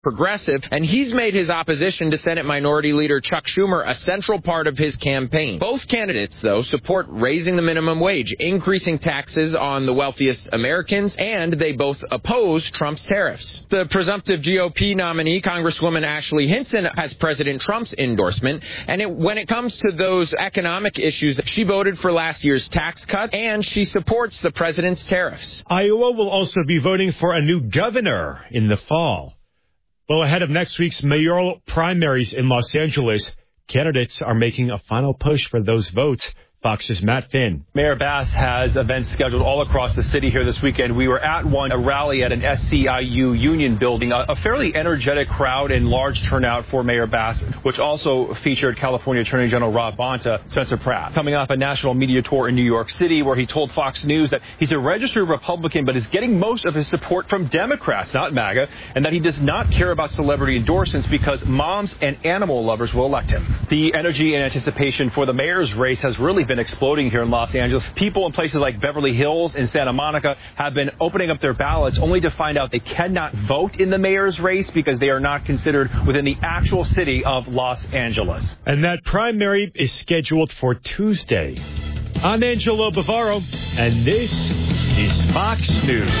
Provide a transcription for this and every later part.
progressive, and he's made his opposition to Senate Minority Leader Chuck Schumer a central part of his campaign. Both candidates, though, support raising the minimum wage, increasing taxes on the wealthiest Americans, and they both oppose Trump's tariffs. The presumptive GOP nominee, Congresswoman Ashley Hinson, has President Trump's endorsement, and when it comes to those economic issues, she voted for last year's tax cut, and she supports the president's tariffs. Iowa will also be voting for a new governor in the fall. Well, ahead of next week's mayoral primaries in Los Angeles, candidates are making a final push for those votes. Fox's Matt Finn. Mayor Bass has events scheduled all across the city here this weekend. We were at a rally at an SCIU union building, a fairly energetic crowd and large turnout for Mayor Bass, which also featured California Attorney General Rob Bonta, Spencer Pratt. Coming off a national media tour in New York City, where he told Fox News that he's a registered Republican, but is getting most of his support from Democrats, not MAGA, and that he does not care about celebrity endorsements because moms and animal lovers will elect him. The energy and anticipation for the mayor's race has really been exploding here in Los Angeles. People in places like Beverly Hills and Santa Monica have been opening up their ballots only to find out they cannot vote in the mayor's race because they are not considered within the actual city of Los Angeles. And that primary is scheduled for Tuesday. I'm Angelo Bavaro, and this is Fox News.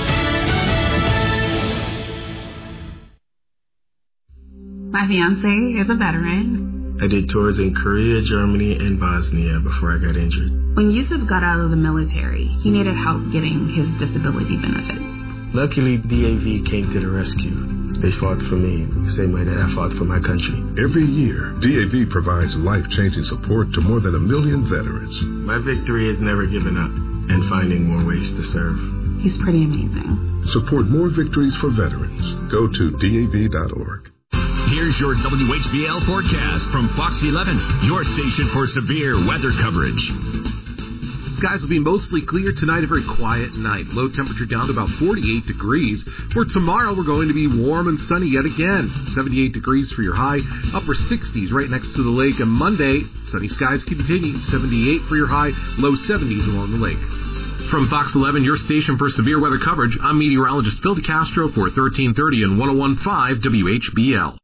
My fiance is a veteran. I did tours in Korea, Germany, and Bosnia before I got injured. When Yusuf got out of the military, he needed help getting his disability benefits. Luckily, DAV came to the rescue. They fought for me the same way that I fought for my country. Every year, DAV provides life-changing support to more than 1 million veterans. My victory is never giving up and finding more ways to serve. He's pretty amazing. Support more victories for veterans. Go to DAV.org. Here's your WHBL forecast from Fox 11, your station for severe weather coverage. Skies will be mostly clear tonight, a very quiet night. Low temperature down to about 48 degrees. For tomorrow, we're going to be warm and sunny yet again. 78 degrees for your high, upper 60s right next to the lake. And Monday, sunny skies continue, 78 for your high, low 70s along the lake. From Fox 11, your station for severe weather coverage, I'm meteorologist Phil DeCastro for 1330 and 101.5 WHBL.